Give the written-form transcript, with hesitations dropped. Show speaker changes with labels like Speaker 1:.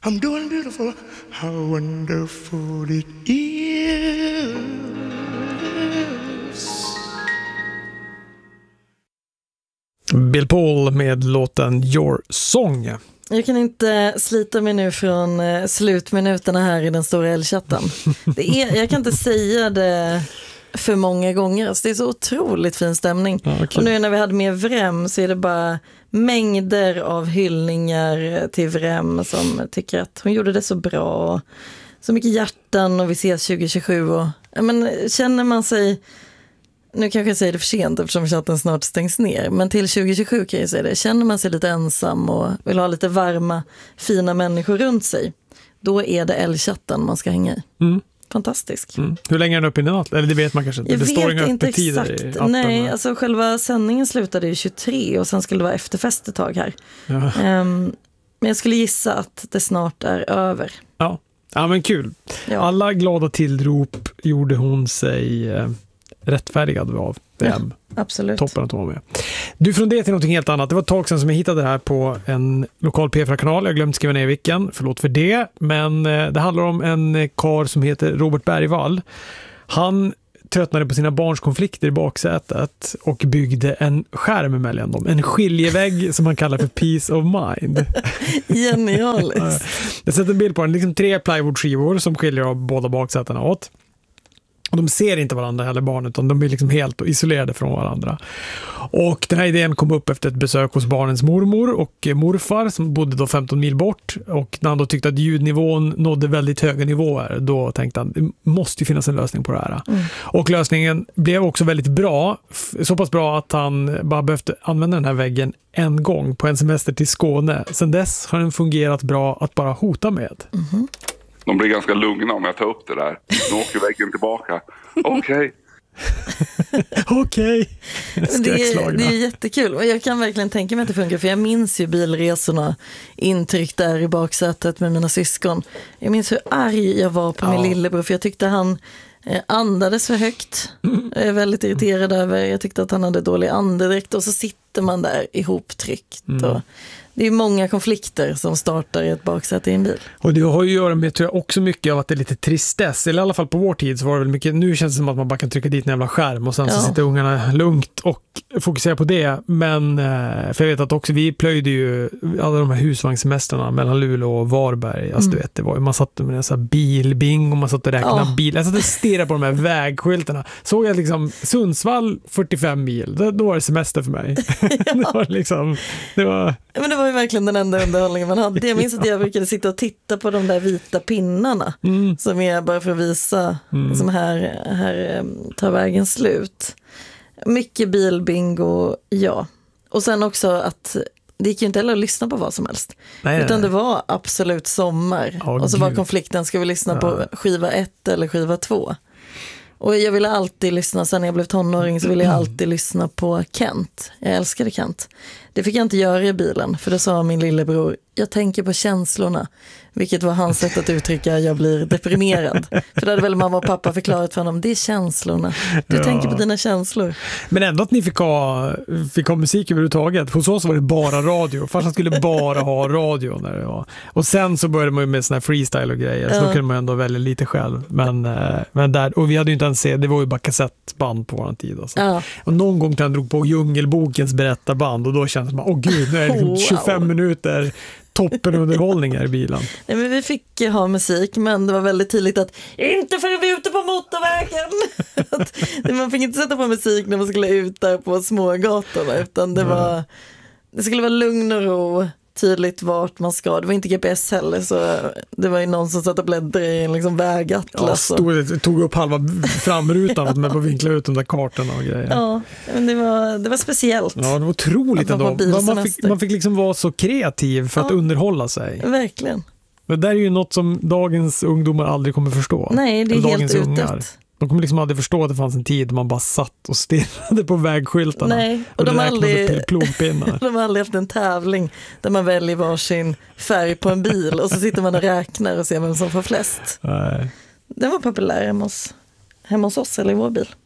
Speaker 1: I'm doing beautiful. How wonderful it is.
Speaker 2: Bill Paul med låten Your Song.
Speaker 3: Jag kan inte slita mig nu från slutminuterna här i den stora älgchatten. Jag kan inte säga det för många gånger. Alltså det är så otroligt fin stämning. Ja, okay. Och nu när vi hade med Vrem så är det bara mängder av hyllningar till Vrem som tycker att hon gjorde det så bra. Och så mycket hjärtan och vi ses 2027. Och, men, känner man sig... Nu kanske jag säger det för sent eftersom chatten snart stängs ner. Men till 2027 kan jag säga det. Känner man sig lite ensam och vill ha lite varma, fina människor runt sig. Då är det älgchatten man ska hänga i. Mm. Fantastisk. Mm.
Speaker 2: Hur länge är den uppe i natt? Eller det vet man kanske inte.
Speaker 3: Jag
Speaker 2: det står
Speaker 3: vet inte exakt. Nej,
Speaker 2: och...
Speaker 3: alltså själva sändningen slutade ju 23 och sen skulle det vara efterfest ett tag här. Ja. Men jag skulle gissa att det snart är över.
Speaker 2: Ja, ja men kul. Ja. Alla glada tillrop gjorde hon sig... rättfärdigad av VM.
Speaker 3: Ja, absolut.
Speaker 2: Toppen att hon var med. Du, från det till något helt annat. Det var ett tag sedan som jag hittade det här på en lokal P4-kanal. Jag glömde skriva ner vilken. Förlåt för det. Men det handlar om en karl som heter Robert Bergvall. Han tröttnade på sina barns konflikter i baksätet och byggde en skärm mellan dem. En skiljevägg som han kallar för peace of mind.
Speaker 3: Genialiskt.
Speaker 2: Jag sätter en bild på den. Liksom 3 plywoodskivor som skiljer av båda baksätena åt. Och de ser inte varandra heller, barn, utan de är liksom helt isolerade från varandra. Och den här idén kom upp efter ett besök hos barnens mormor och morfar som bodde då 15 mil bort. Och när han då tyckte att ljudnivån nådde väldigt höga nivåer, då tänkte han, det måste ju finnas en lösning på det här. Mm. Och lösningen blev också väldigt bra. Så pass bra att han bara behövde använda den här väggen en gång på en semester till Skåne. Sedan dess har den fungerat bra att bara hota med.
Speaker 3: Mm-hmm.
Speaker 4: De blir ganska lugna om jag tar upp det där. Nu åker väggen tillbaka. Okej.
Speaker 2: Okej.
Speaker 3: Det är jättekul. Och jag kan verkligen tänka mig att det funkar. För jag minns ju bilresorna intryck där i baksätet med mina syskon. Jag minns hur arg jag var på min lillebror. För jag tyckte han andades för högt. Jag är väldigt irriterad över. Jag tyckte att han hade dålig andedräkt. Och så sitter man där ihoptryckt. Och det är många konflikter som startar i ett baksäte i en bil.
Speaker 2: Och det har ju att göra med, tror jag, också mycket av att det är lite tristess. Eller i alla fall på vår tid så var det väl mycket, nu känns det som att man bara kan trycka dit en jävla skärm och sen så sitter ungarna lugnt och fokuserar på det. Men, för jag vet att också vi plöjde ju alla de här husvagnssemestrarna mellan Luleå och Varberg. Alltså du vet, det var ju, man satt med en sån här bilbing och man satt och räknade bil. Jag satt och stirrade på de här vägskyltarna. Såg jag liksom Sundsvall 45 mil, då var det semester för mig. Det var liksom,
Speaker 3: Men det var ju verkligen den enda underhållningen man hade. Jag minns att jag brukade sitta och titta på de där vita pinnarna som är bara för att visa som här tar vägen slut. Mycket bilbingo, ja. Och sen också att det gick ju inte heller att lyssna på vad som helst. Utan det var absolut sommar. Och så var konflikten, ska vi lyssna på skiva 1 eller skiva 2? Och jag ville alltid lyssna, sen när jag blev tonåring så ville jag alltid lyssna på Kent. Jag älskade Kent. Det fick jag inte göra i bilen, för då sa min lillebror, jag tänker på känslorna. Vilket var hans sätt att uttrycka, jag blir deprimerad. För det hade väl mamma och pappa förklarat för honom, det är känslorna. Du tänker på dina känslor.
Speaker 2: Men ändå att ni fick ha musik överhuvudtaget. Hos oss var det bara radio. Farsan skulle bara ha radio när det var. Och sen så började man ju med såna här freestyle och grejer. Så då kunde man ändå välja lite själv. Men där, och vi hade ju inte ens det var ju bara kassettband på våran tid. Alltså. Och någon gång när han drog på Djungelbokens berättarband och då kändes man, gud, nu är det liksom 25 minuter toppenunderhållning här i bilen.
Speaker 3: Nej, men vi fick ha musik, men det var väldigt tydligt att inte förrän vi är ute på motorvägen. Man fick inte sätta på musik när man skulle ut där på smågatorna, utan det skulle vara lugn och ro, tydligt vart man ska. Det var inte GPS heller, så det var ju någon som satt och bläddrade i en liksom vägatlas.
Speaker 2: Tog upp halva framrutan med att vinkla ut de där kartorna och grejer.
Speaker 3: Ja, men det var speciellt.
Speaker 2: Ja, det var otroligt ändå. Man fick liksom vara så kreativ för att underhålla sig.
Speaker 3: Verkligen.
Speaker 2: Men det är ju något som dagens ungdomar aldrig kommer förstå.
Speaker 3: Nej, det är helt utdött.
Speaker 2: De kommer liksom aldrig förstå att det fanns en tid man bara satt och stirrade på vägskyltarna.
Speaker 3: Nej, och de har aldrig haft en tävling där man väljer varsin färg på en bil och så sitter man och räknar och ser vem som får flest.
Speaker 2: Nej.
Speaker 3: Den var populär hemma hos oss eller i vår bil.